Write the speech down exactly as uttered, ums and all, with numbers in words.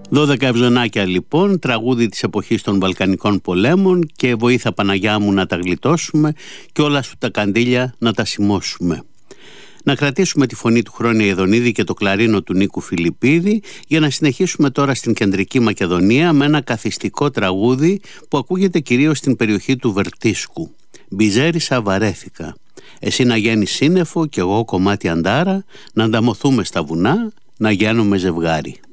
δώδεκα ευζωνάκια λοιπόν, τραγούδι της εποχής των Βαλκανικών πολέμων και βοήθα Παναγιά μου να τα γλιτώσουμε και όλα σου τα καντήλια να τα σημώσουμε. Να κρατήσουμε τη φωνή του Χρόνια Ιδονίδη και το κλαρίνο του Νίκου Φιλιππίδη για να συνεχίσουμε τώρα στην Κεντρική Μακεδονία με ένα καθιστικό τραγούδι που ακούγεται κυρίως στην περιοχή του Βερτίσκου. Μπιζέρισα βαρέθηκα. Εσύ να γένεις σύννεφο κι εγώ κομμάτι αντάρα, να ανταμωθούμε στα βουνά, να γίνουμε ζευγάρι.